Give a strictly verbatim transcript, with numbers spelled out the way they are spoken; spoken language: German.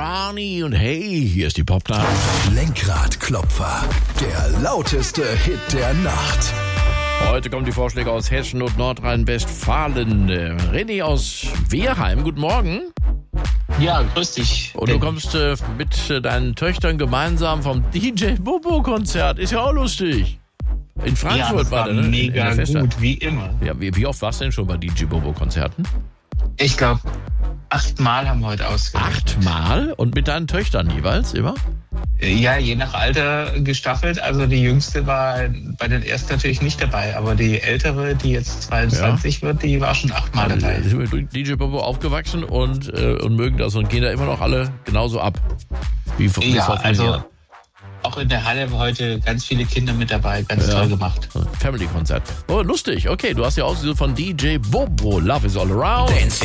Ronnie und hey, hier ist die Popnacht. Lenkradklopfer, der lauteste Hit der Nacht. Heute kommen die Vorschläge aus Hessen und Nordrhein-Westfalen. Äh, René aus Wehrheim, guten Morgen. Ja, grüß dich. Und du kommst äh, mit äh, deinen Töchtern gemeinsam vom D J Bobo-Konzert. Ist ja auch lustig. In Frankfurt ja, das war war der, ne? mega In der Festa. gut, wie immer. Ja, wie, wie oft warst du denn schon bei D J Bobo-Konzerten? Ich glaube, achtmal haben wir heute ausgewählt. Achtmal? Und mit deinen Töchtern jeweils immer? Ja, je nach Alter gestaffelt. Also die Jüngste war bei den ersten natürlich nicht dabei, aber die ältere, die jetzt zweiundzwanzig ja. wird, die war schon achtmal dabei. Die sind mit D J Bobo aufgewachsen und, äh, und mögen das und gehen da immer noch alle genauso ab. Wie, wie ja, vor vielen also Jahren. Auch in der Halle heute ganz viele Kinder mit dabei, ganz ja. toll gemacht. Family-Konzert. Oh, lustig. Okay, du hast ja ausgesucht von D J Bobo. Love is all around.